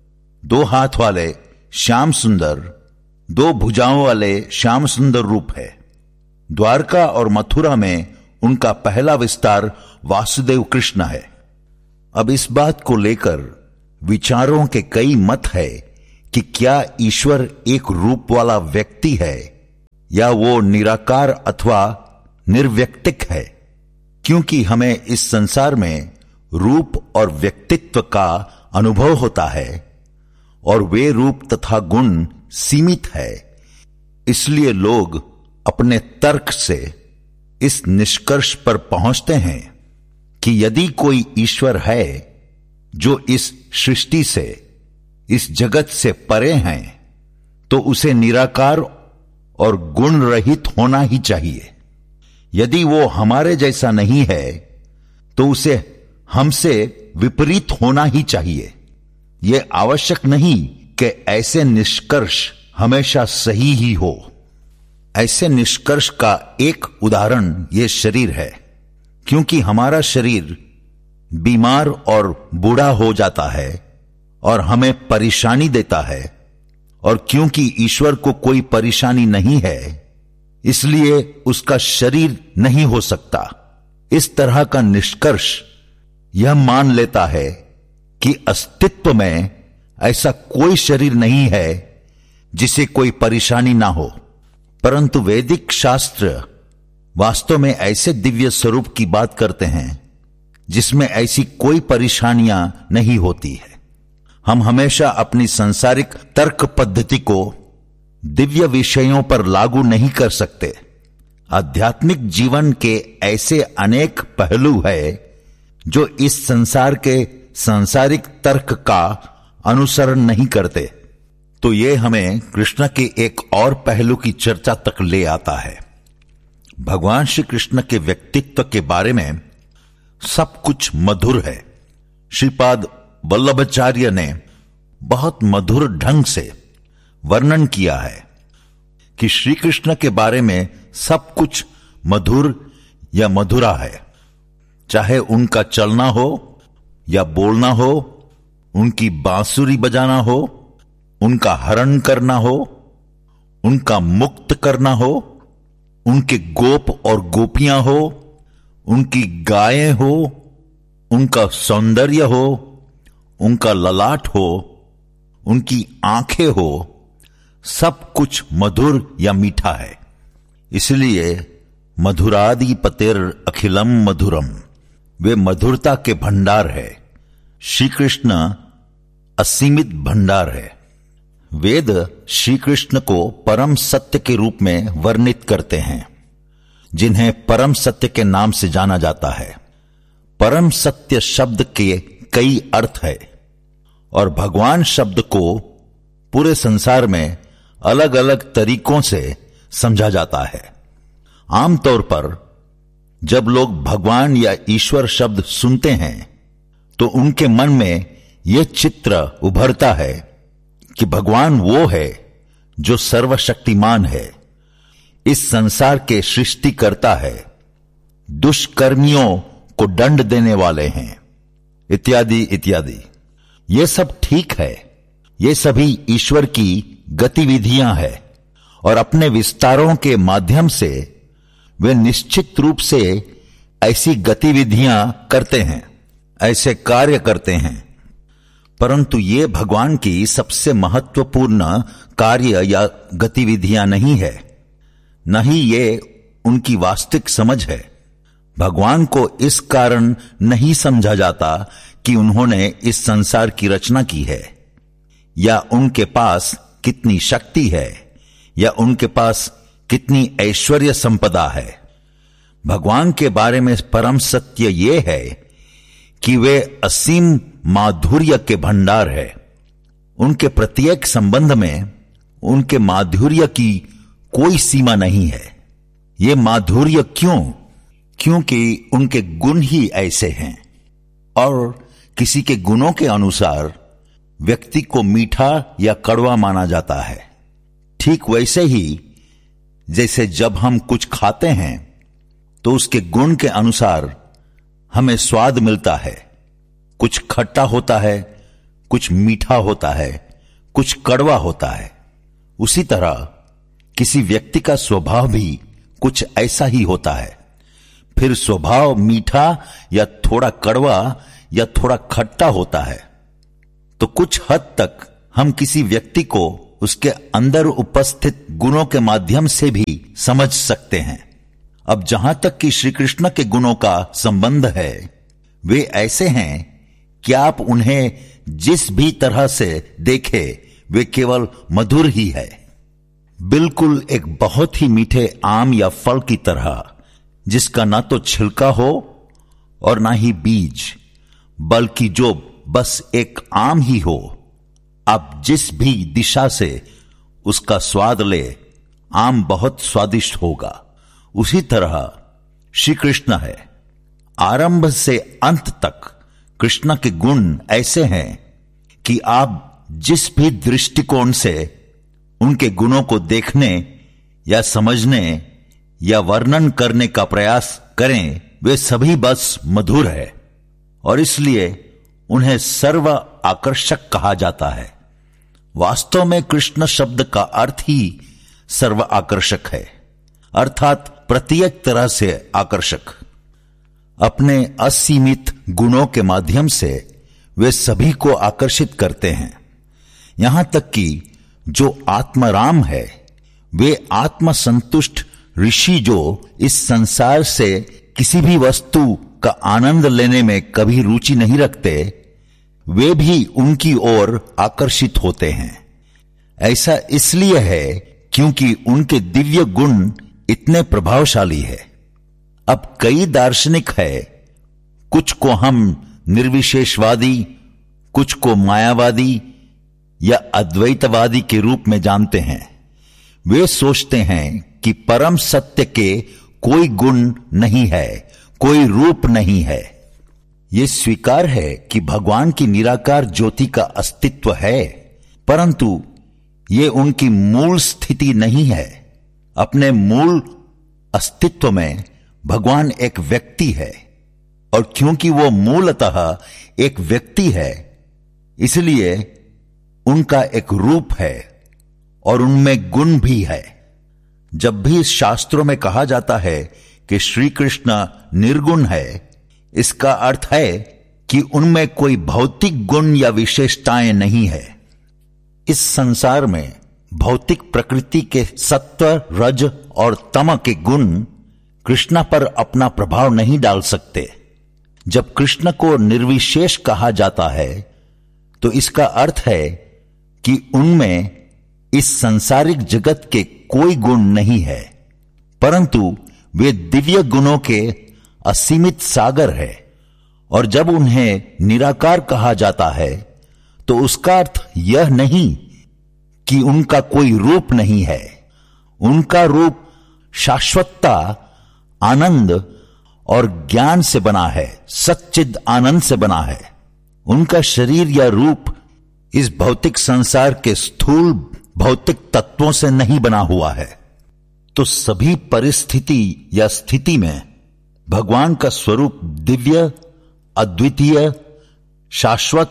दो हाथ वाले श्याम सुंदर, दो भुजाओं वाले श्याम सुंदर रूप है। द्वारका और मथुरा में उनका पहला विस्तार वासुदेव कृष्ण है। अब इस बात को लेकर विचारों के कई मत है कि क्या ईश्वर एक रूप वाला व्यक्ति है या वो निराकार अथवा निर्व्यक्तिक है, क्योंकि हमें इस संसार में रूप और व्यक्तित्व का अनुभव होता है और वे रूप तथा गुण सीमित है। इसलिए लोग अपने तर्क से इस निष्कर्ष पर पहुंचते हैं कि यदि कोई ईश्वर है जो इस सृष्टि से, इस जगत से परे हैं, तो उसे निराकार और गुण रहित होना ही चाहिए। यदि वो हमारे जैसा नहीं है तो उसे हमसे विपरीत होना ही चाहिए। यह आवश्यक नहीं कि ऐसे निष्कर्ष हमेशा सही ही हो। ऐसे निष्कर्ष का एक उदाहरण यह शरीर है, क्योंकि हमारा शरीर बीमार और बूढ़ा हो जाता है और हमें परेशानी देता है, और क्योंकि ईश्वर को कोई परेशानी नहीं है इसलिए उसका शरीर नहीं हो सकता। इस तरह का निष्कर्ष यह मान लेता है कि अस्तित्व में ऐसा कोई शरीर नहीं है जिसे कोई परेशानी ना हो। परंतु वैदिक शास्त्र वास्तव में ऐसे दिव्य स्वरूप की बात करते हैं जिसमें ऐसी कोई परेशानियां नहीं होती है। हम हमेशा अपनी सांसारिक तर्क पद्धति को दिव्य विषयों पर लागू नहीं कर सकते। आध्यात्मिक जीवन के ऐसे अनेक पहलू है जो इस संसार के सांसारिक तर्क का अनुसरण नहीं करते। तो यह हमें कृष्ण के एक और पहलू की चर्चा तक ले आता है। भगवान श्री कृष्ण के व्यक्तित्व के बारे में सब कुछ मधुर है। श्रीपाद वल्लभाचार्य ने बहुत मधुर ढंग से वर्णन किया है कि श्री कृष्ण के बारे में सब कुछ मधुर या मधुरा है। चाहे उनका चलना हो या बोलना हो, उनकी बांसुरी बजाना हो, उनका हरण करना हो, उनका मुक्त करना हो, उनके गोप और गोपियां हो, उनकी गायें हो, उनका सौंदर्य हो, उनका ललाट हो, उनकी आंखें हो, सब कुछ मधुर या मीठा है। इसलिए मधुरादि पतेर अखिलम मधुरम, वे मधुरता के भंडार है। श्री कृष्ण असीमित भंडार है। वेद श्री कृष्ण को परम सत्य के रूप में वर्णित करते हैं, जिन्हें परम सत्य के नाम से जाना जाता है। परम सत्य शब्द के कई अर्थ है और भगवान शब्द को पूरे संसार में अलग अलग तरीकों से समझा जाता है। आमतौर पर जब लोग भगवान या ईश्वर शब्द सुनते हैं तो उनके मन में यह चित्र उभरता है कि भगवान वो है जो सर्वशक्तिमान है, इस संसार के सृष्टिकर्ता है, दुष्कर्मियों को दंड देने वाले हैं, इत्यादि इत्यादि। ये सब ठीक है। ये सभी ईश्वर की गतिविधियां हैं और अपने विस्तारों के माध्यम से वे निश्चित रूप से ऐसी गतिविधियां करते हैं, ऐसे कार्य करते हैं। परंतु ये भगवान की सबसे महत्वपूर्ण कार्य या गतिविधियां नहीं है, न ही ये उनकी वास्तविक समझ है। भगवान को इस कारण नहीं समझा जाता कि उन्होंने इस संसार की रचना की है, या उनके पास कितनी शक्ति है, या उनके पास कितनी ऐश्वर्य संपदा है। भगवान के बारे में परम सत्य यह है कि वे असीम माधुर्य के भंडार है। उनके प्रत्येक संबंध में उनके माधुर्य की कोई सीमा नहीं है। ये माधुर्य क्यों? क्योंकि उनके गुण ही ऐसे हैं, और किसी के गुणों के अनुसार व्यक्ति को मीठा या कड़वा माना जाता है। ठीक वैसे ही जैसे जब हम कुछ खाते हैं तो उसके गुण के अनुसार हमें स्वाद मिलता है। कुछ खट्टा होता है, कुछ मीठा होता है, कुछ कड़वा होता है। उसी तरह किसी व्यक्ति का स्वभाव भी कुछ ऐसा ही होता है। फिर स्वभाव मीठा या थोड़ा कड़वा या थोड़ा खट्टा होता है। तो कुछ हद तक हम किसी व्यक्ति को उसके अंदर उपस्थित गुणों के माध्यम से भी समझ सकते हैं। अब जहां तक कि श्री कृष्ण के गुणों का संबंध है, वे ऐसे हैं कि आप उन्हें जिस भी तरह से देखे वे केवल मधुर ही है, बिल्कुल एक बहुत ही मीठे आम या फल की तरह, जिसका ना तो छिलका हो और ना ही बीज, बल्कि जो बस एक आम ही हो। आप जिस भी दिशा से उसका स्वाद ले, आम बहुत स्वादिष्ट होगा। उसी तरह श्री कृष्ण है। आरंभ से अंत तक कृष्ण के गुण ऐसे हैं कि आप जिस भी दृष्टिकोण से उनके गुणों को देखने या समझने या वर्णन करने का प्रयास करें, वे सभी बस मधुर है और इसलिए उन्हें सर्व आकर्षक कहा जाता है। वास्तव में कृष्ण शब्द का अर्थ ही सर्व आकर्षक है, अर्थात प्रत्येक तरह से आकर्षक। अपने असीमित गुणों के माध्यम से वे सभी को आकर्षित करते हैं। यहां तक कि जो आत्माराम है, वे आत्मसंतुष्ट ऋषि जो इस संसार से किसी भी वस्तु का आनंद लेने में कभी रुचि नहीं रखते, वे भी उनकी ओर आकर्षित होते हैं। ऐसा इसलिए है क्योंकि उनके दिव्य गुण इतने प्रभावशाली है। अब कई दार्शनिक है, कुछ को हम निर्विशेषवादी, कुछ को मायावादी या अद्वैतवादी के रूप में जानते हैं। वे सोचते हैं कि परम सत्य के कोई गुण नहीं है, कोई रूप नहीं है। ये स्वीकार है कि भगवान की निराकार ज्योति का अस्तित्व है, परंतु ये उनकी मूल स्थिति नहीं है। अपने मूल अस्तित्व में भगवान एक व्यक्ति है और क्योंकि वो मूलतः एक व्यक्ति है, इसलिए उनका एक रूप है और उनमें गुण भी है। जब भी शास्त्रों में कहा जाता है कि श्री कृष्ण निर्गुण है, इसका अर्थ है कि उनमें कोई भौतिक गुण या विशेषताएं नहीं है। इस संसार में भौतिक प्रकृति के सत्व, रज और तम के गुण कृष्ण पर अपना प्रभाव नहीं डाल सकते। जब कृष्ण को निर्विशेष कहा जाता है, तो इसका अर्थ है कि उनमें इस सांसारिक जगत के कोई गुण नहीं है, परंतु वे दिव्य गुणों के असीमित सागर है। और जब उन्हें निराकार कहा जाता है, तो उसका अर्थ यह नहीं कि उनका कोई रूप नहीं है। उनका रूप शाश्वतता, आनंद और ज्ञान से बना है, सच्चिद आनंद से बना है। उनका शरीर या रूप इस भौतिक संसार के स्थूल भौतिक तत्वों से नहीं बना हुआ है। तो सभी परिस्थिति या स्थिति में भगवान का स्वरूप दिव्य, अद्वितीय, शाश्वत,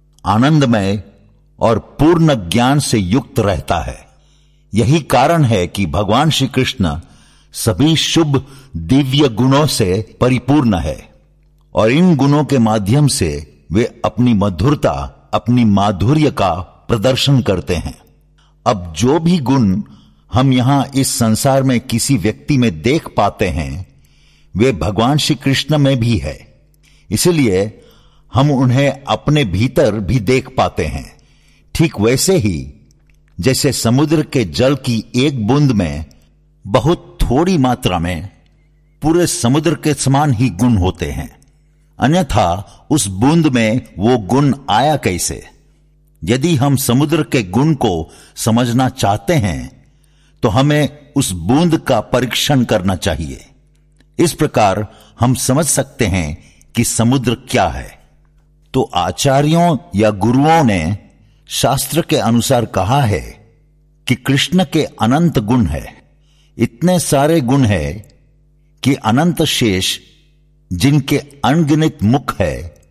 आनंदमय और पूर्ण ज्ञान से युक्त रहता है। यही कारण है कि भगवान श्री कृष्ण सभी शुभ दिव्य गुणों से परिपूर्ण है और इन गुणों के माध्यम से वे अपनी मधुरता, अपनी माधुर्य का प्रदर्शन करते हैं। अब जो भी गुण हम यहां इस संसार में किसी व्यक्ति में देख पाते हैं, वे भगवान श्री कृष्ण में भी है। इसलिए हम उन्हें अपने भीतर भी देख पाते हैं। ठीक वैसे ही जैसे समुद्र के जल की एक बूंद में बहुत थोड़ी मात्रा में पूरे समुद्र के समान ही गुण होते हैं, अन्यथा उस बूंद में वो गुण आया कैसे? यदि हम समुद्र के गुण को समझना चाहते हैं, तो हमें उस बूंद का परीक्षण करना चाहिए। इस प्रकार हम समझ सकते हैं कि समुद्र क्या है। तो आचार्यों या गुरुओं ने शास्त्र के अनुसार कहा है कि कृष्ण के अनंत गुण है। इतने सारे गुण है कि अनंत शेष, जिनके अनगिनत मुख है,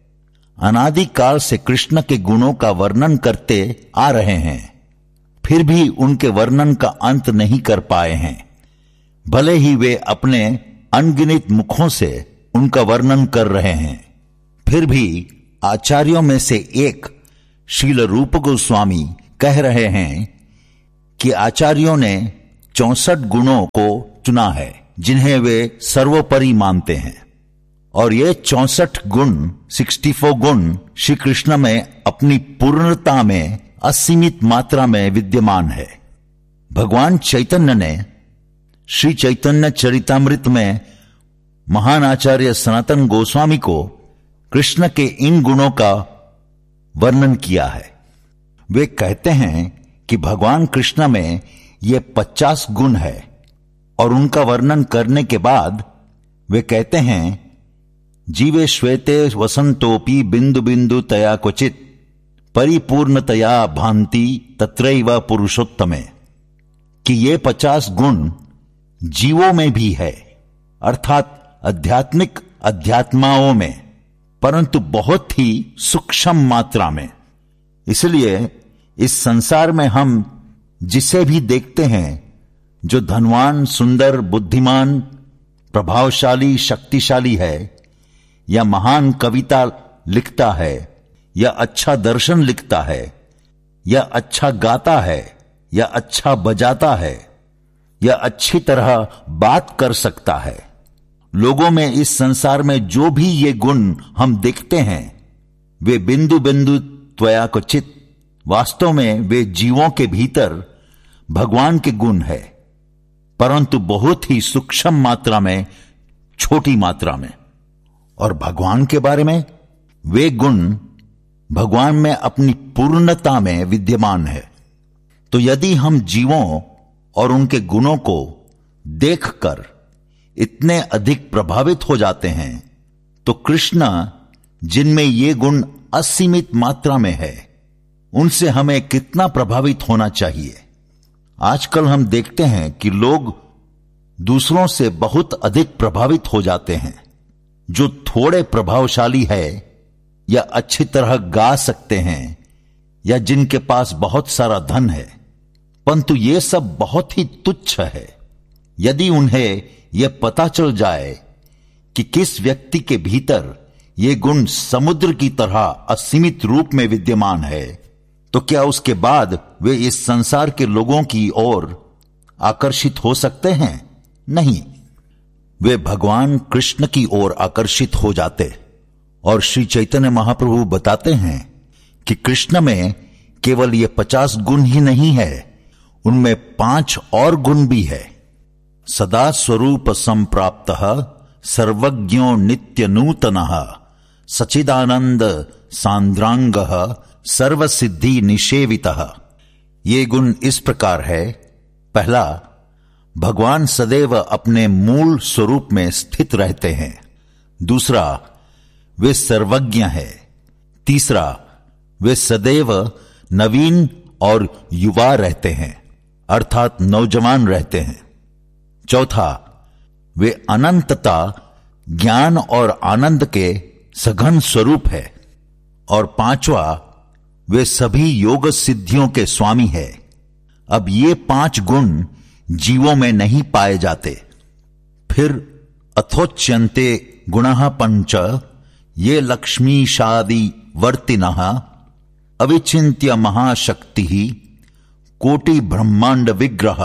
अनादिकाल से कृष्ण के गुणों का वर्णन करते आ रहे हैं, फिर भी उनके वर्णन का अंत नहीं कर पाए हैं। भले ही वे अपने अनगिनत मुखों से उनका वर्णन कर रहे हैं, फिर भी आचार्यों में से एक श्रील रूप गोस्वामी कह रहे हैं कि आचार्यों ने चौसठ गुणों को चुना है जिन्हें वे सर्वोपरि मानते हैं, और ये चौसठ गुण चौंसठ गुण श्री कृष्ण में अपनी पूर्णता में असीमित मात्रा में विद्यमान है। भगवान चैतन्य ने श्री चैतन्य चरितामृत में महान आचार्य सनातन गोस्वामी को कृष्ण के इन गुणों का वर्णन किया है। वे कहते हैं कि भगवान कृष्ण में ये पचास गुण है, और उनका वर्णन करने के बाद वे कहते हैं, जीवे श्वेते वसंतोपि बिंदु बिंदु तया क्वचित परिपूर्णतया भांति तत्रैव पुरुषोत्तमे, कि ये पचास गुण जीवों में भी है, अर्थात आध्यात्मिक अध्यात्माओं में, परंतु बहुत ही सूक्ष्म मात्रा में। इसलिए इस संसार में हम जिसे भी देखते हैं, जो धनवान, सुंदर, बुद्धिमान, प्रभावशाली, शक्तिशाली है, या महान कविता लिखता है, या अच्छा दर्शन लिखता है, या अच्छा गाता है, या अच्छा बजाता है, या अच्छी तरह बात कर सकता है, लोगों में इस संसार में जो भी ये गुण हम देखते हैं, वे बिंदु बिंदु त्वया क्वचित, वास्तव में वे जीवों के भीतर भगवान के गुण है, परंतु बहुत ही सूक्ष्म मात्रा में, छोटी मात्रा में। और भगवान के बारे में, वे गुण भगवान में अपनी पूर्णता में विद्यमान है। तो यदि हम जीवों और उनके गुणों को देखकर इतने अधिक प्रभावित हो जाते हैं, तो कृष्ण जिनमें ये गुण असीमित मात्रा में है, उनसे हमें कितना प्रभावित होना चाहिए। आजकल हम देखते हैं कि लोग दूसरों से बहुत अधिक प्रभावित हो जाते हैं। जो थोड़े प्रभावशाली है, या अच्छी तरह गा सकते हैं, या जिनके पास बहुत सारा धन है, परंतु ये सब बहुत ही तुच्छ है। यदि उन्हें यह पता चल जाए कि किस व्यक्ति के भीतर ये गुण समुद्र की तरह असीमित रूप में विद्यमान है, तो क्या उसके बाद वे इस संसार के लोगों की ओर आकर्षित हो सकते हैं? नहीं, वे भगवान कृष्ण की ओर आकर्षित हो जाते। और श्री चैतन्य महाप्रभु बताते हैं कि कृष्ण में केवल ये पचास गुण ही नहीं है, उनमें पांच और गुण भी है। सदा स्वरूप संप्राप्तः सर्वज्ञो नित्य नूतनः सचिदानंद सांद्रांगः सर्वसिद्धि निषेवितः। ये गुण इस प्रकार है। पहला, भगवान सदैव अपने मूल स्वरूप में स्थित रहते हैं। दूसरा, वे सर्वज्ञ है। तीसरा, वे सदैव नवीन और युवा रहते हैं, अर्थात नौजवान रहते हैं। चौथा, वे अनंतता, ज्ञान और आनंद के सघन स्वरूप है। और पांचवा, वे सभी योग सिद्धियों के स्वामी है। अब ये पांच गुण जीवों में नहीं पाए जाते। फिर अथोच्यन्ते गुणः पंच ये लक्ष्मीशादि वर्तिनः अविचिन्त्य महाशक्ति कोटि ब्रह्मांड विग्रह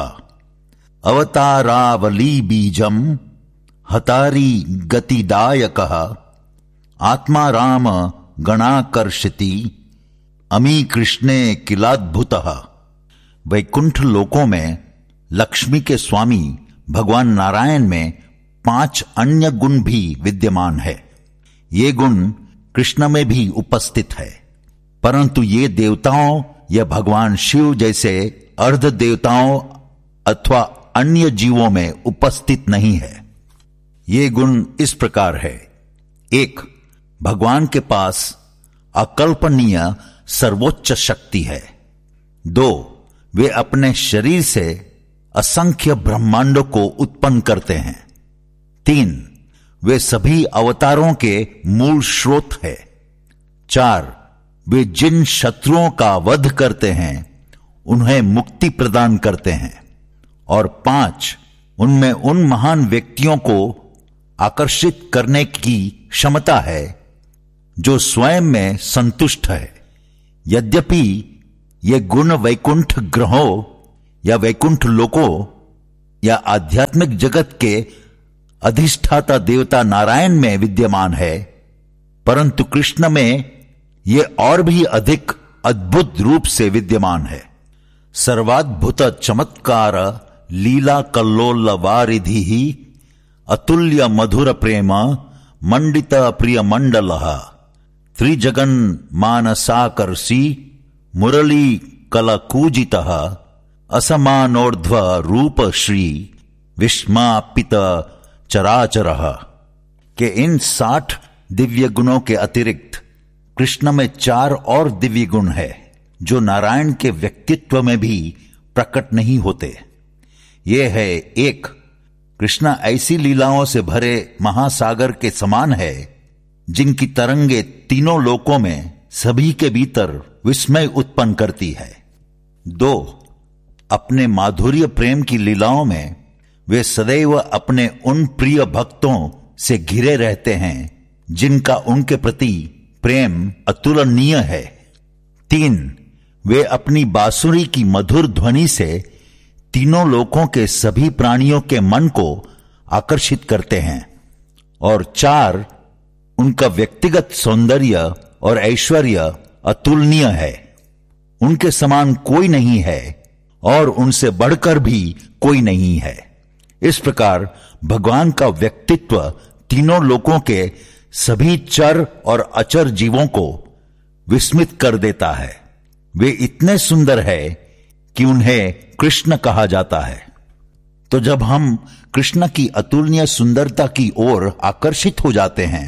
अवतारावली बीजम हतारी गतिदायकः आत्मा राम गणाकर्षति अमी कृष्णे किलाद्भुतः। वैकुंठ लोकों में लक्ष्मी के स्वामी भगवान नारायण में पांच अन्य गुण भी विद्यमान है। ये गुण कृष्ण में भी उपस्थित है, परंतु ये देवताओं या भगवान शिव जैसे अर्ध देवताओं अथवा अन्य जीवों में उपस्थित नहीं है। ये गुण इस प्रकार है। एक, भगवान के पास अकल्पनीय सर्वोच्च शक्ति है। दो, वे अपने शरीर से असंख्य ब्रह्मांडों को उत्पन्न करते हैं। तीन, वे सभी अवतारों के मूल स्रोत है। चार, वे जिन शत्रुओं का वध करते हैं उन्हें मुक्ति प्रदान करते हैं। और पांच, उनमें उन महान व्यक्तियों को आकर्षित करने की क्षमता है जो स्वयं में संतुष्ट है। यद्यपि ये गुण वैकुंठ ग्रहों या वैकुंठ लोकों या आध्यात्मिक जगत के अधिष्ठाता देवता नारायण में विद्यमान है, परंतु कृष्ण में ये और भी अधिक अद्भुत रूप से विद्यमान है। सर्वाद्भुत चमत्कार लीला कल्लोल वारिधि अतुल्य मधुर प्रेम मंडित प्रिय मंडल त्रिजगन मानसाकर्षी मुरली कलकूजित असमानोर्ध्व रूप श्री विस्मापित चराचर के इन साठ दिव्य गुणों के अतिरिक्त कृष्ण में चार और दिव्य गुण है जो नारायण के व्यक्तित्व में भी प्रकट नहीं होते। ये है, एक, कृष्ण ऐसी लीलाओं से भरे महासागर के समान है जिनकी तरंगे तीनों लोकों में सभी के भीतर विस्मय उत्पन्न करती है। दो, अपने माधुर्य प्रेम की लीलाओं में वे सदैव अपने उन प्रिय भक्तों से घिरे रहते हैं जिनका उनके प्रति प्रेम अतुलनीय है। तीन, वे अपनी बांसुरी की मधुर ध्वनि से तीनों लोकों के सभी प्राणियों के मन को आकर्षित करते हैं। और चार, उनका व्यक्तिगत सौंदर्य और ऐश्वर्य अतुलनीय है। उनके समान कोई नहीं है और उनसे बढ़कर भी कोई नहीं है। इस प्रकार भगवान का व्यक्तित्व तीनों लोकों के सभी चर और अचर जीवों को विस्मित कर देता है। वे इतने सुंदर है कि उन्हें कृष्ण कहा जाता है। तो जब हम कृष्ण की अतुलनीय सुंदरता की ओर आकर्षित हो जाते हैं,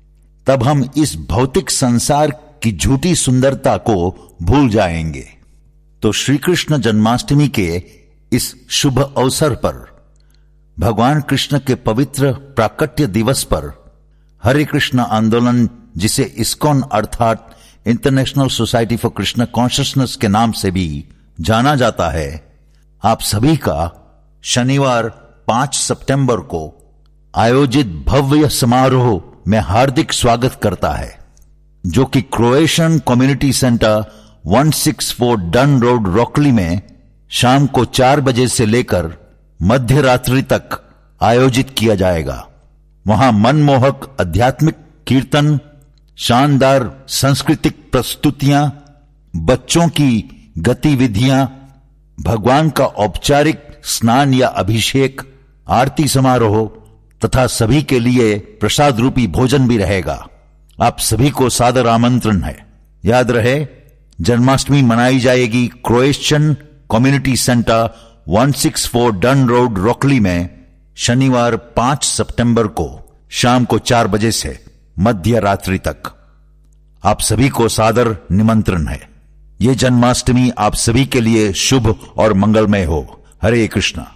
तब हम इस भौतिक संसार की झूठी सुंदरता को भूल जाएंगे। तो श्री कृष्ण जन्माष्टमी के इस शुभ अवसर पर, भगवान कृष्ण के पवित्र प्राकट्य दिवस पर, हरे कृष्ण आंदोलन, जिसे इस्कॉन अर्थात international society for Krishna consciousness के नाम से भी जाना जाता है, आप सभी का शनिवार पांच सितंबर को आयोजित भव्य समारोह में हार्दिक स्वागत करता है, जो कि क्रोएशियन कम्युनिटी सेंटर एक सौ चौंसठ डन रोड, रॉकली में शाम को चार बजे से लेकर मध्य रात्रि तक आयोजित किया जाएगा। वहां मनमोहक आध्यात्मिक कीर्तन, शानदार सांस्कृतिक प्रस्तुतियां, बच्चों की गतिविधियां, भगवान का औपचारिक स्नान या अभिषेक, आरती समारोह तथा सभी के लिए प्रसाद रूपी भोजन भी रहेगा। आप सभी को सादर आमंत्रण है। याद रहे, जन्माष्टमी मनाई जाएगी क्रोएशियन कम्युनिटी सेंटर एक सौ चौंसठ डन रोड, रॉकली में शनिवार पांच सितंबर को शाम को चार बजे से मध्य रात्रि तक। आप सभी को सादर निमंत्रण है। ये जन्माष्टमी आप सभी के लिए शुभ और मंगलमय हो। हरे कृष्णा।